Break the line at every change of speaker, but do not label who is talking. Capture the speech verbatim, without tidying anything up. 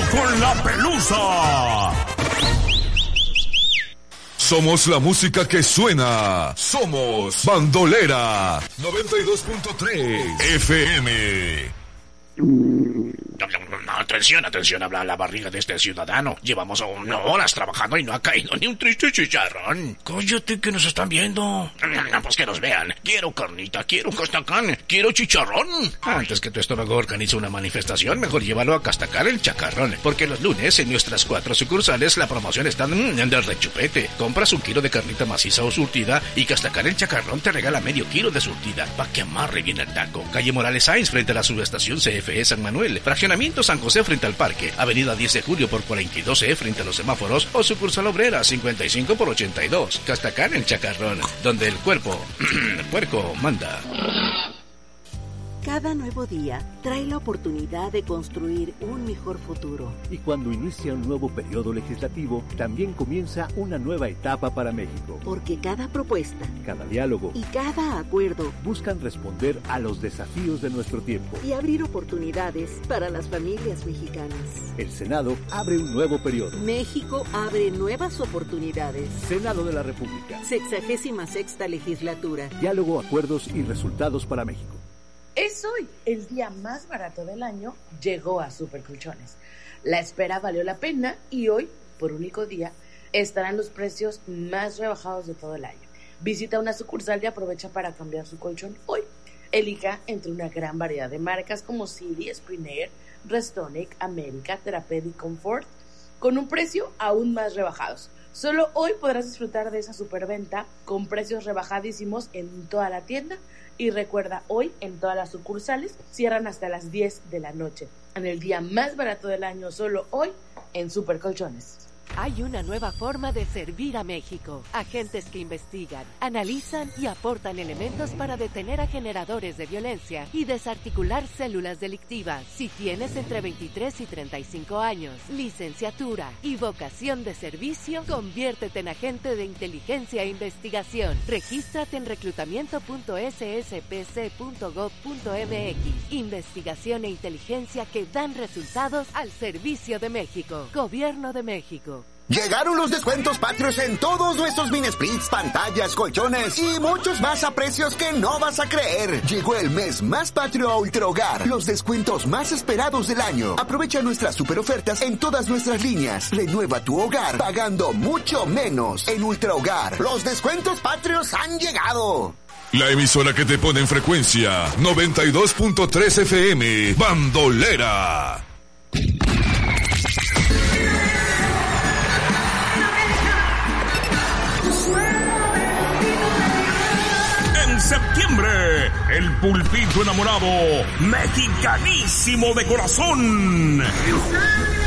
con la Pelusa. Somos la música que suena. Somos Bandolera noventa y dos punto tres F M.
Atención, atención, habla la barriga de este ciudadano. Llevamos unas horas trabajando y no ha caído ni un triste chicharrón. Cállate, que nos están viendo. Pues que nos vean. Quiero carnita, quiero un castacán, quiero chicharrón. Antes que tu estómago organice una manifestación, mejor llévalo a Castacar el Chacarrón. Porque los lunes en nuestras cuatro sucursales la promoción está en el rechupete. Compras un kilo de carnita maciza o surtida y Castacar el Chacarrón te regala medio kilo de surtida para que amarre bien el taco. Calle Morales Sáenz frente a la subestación C F E San Manuel. Fraccionamiento San José frente al parque. Avenida diez de julio por cuarenta y dos E frente a los semáforos. O sucursal obrera cincuenta y cinco por ochenta y dos. Castacán el Chacarrón, donde el cuerpo, el puerco manda.
Cada nuevo día trae la oportunidad de construir un mejor futuro.
Y cuando inicia un nuevo periodo legislativo, también comienza una nueva etapa para México.
Porque cada propuesta,
cada diálogo
y cada acuerdo
buscan responder a los desafíos de nuestro tiempo
y abrir oportunidades para las familias mexicanas.
El Senado abre un nuevo periodo.
México abre nuevas oportunidades.
Senado de la República.
Sexagésima sexta legislatura.
Diálogo, acuerdos y resultados para México.
Es hoy, el día más barato del año, llegó a Supercolchones. La espera valió la pena y hoy, por único día, estarán los precios más rebajados de todo el año. Visita una sucursal y aprovecha para cambiar su colchón hoy. Elija entre una gran variedad de marcas como City, Spring Air, Restonic, América, Therapeutic y Comfort, con un precio aún más rebajados. Solo hoy podrás disfrutar de esa superventa con precios rebajadísimos en toda la tienda. Y recuerda, hoy en todas las sucursales cierran hasta las diez de la noche. En el día más barato del año, solo hoy, en Supercolchones.
Hay una nueva forma de servir a México. Agentes que investigan, analizan y aportan elementos para detener a generadores de violencia y desarticular células delictivas. Si tienes entre veintitrés y treinta y cinco años, licenciatura y vocación de servicio, conviértete en agente de inteligencia e investigación. Regístrate en reclutamiento punto s s p c punto gov punto m x. Investigación e inteligencia que dan resultados al servicio de México. Gobierno de México.
Llegaron los descuentos patrios en todos nuestros mini splits, pantallas, colchones y muchos más a precios que no vas a creer. Llegó el mes más patrio a Ultrahogar, los descuentos más esperados del año. Aprovecha nuestras super ofertas en todas nuestras líneas. Renueva tu hogar pagando mucho menos. En Ultrahogar, los descuentos patrios han llegado.
La emisora que te pone en frecuencia noventa y dos punto tres F M, Bandolera. Septiembre, el pulpito enamorado, mexicanísimo de corazón.